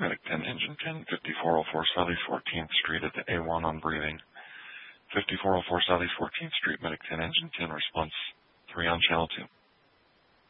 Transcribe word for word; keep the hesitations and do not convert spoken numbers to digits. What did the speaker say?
Medic ten, Engine ten, fifty-four oh four Southeast fourteenth Street at the A one on breathing. fifty-four oh four Southeast fourteenth Street, Medic ten, Engine ten, response three on Channel two.